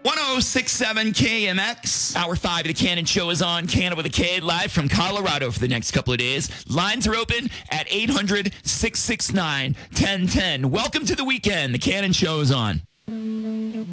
1067 KMX. Hour 5 of the Cannon Show is on. Cannon with a K, live from Colorado for the next couple of days. Lines are open at 800-669-1010. Welcome to the weekend. The Cannon Show is on.